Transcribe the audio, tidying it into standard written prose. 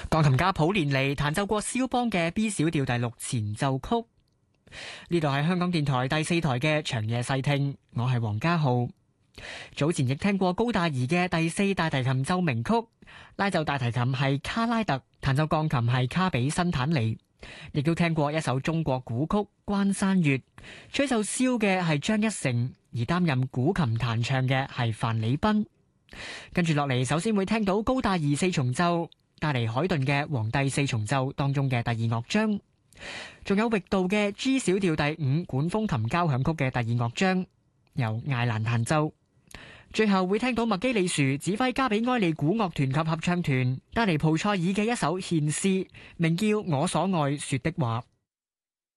鋼琴家普連尼彈奏過肖邦嘅 B 小調第六前奏曲。呢度係香港電台第4台嘅長夜細聽，我係黃家浩。早前亦聽過高大儀嘅第4大提琴奏鳴曲，拉奏大提琴係卡拉特，彈奏鋼琴係卡比辛坦尼。亦都聽過一首中國古曲《關山月》，吹奏簫嘅係張一成，而擔任古琴彈唱嘅係范禮賓。跟住落嚟，首先會聽到高大儀四重奏，帶嚟海頓嘅皇帝四重奏當中嘅第2樂章，仲有域道嘅 G 小調第5管風琴交響曲嘅第2樂章，由艾蘭彈奏。最後會聽到麥基里殊指揮加比埃利古樂團及合唱團帶嚟蒲塞爾嘅一首獻詩，名叫《我所愛說的話》。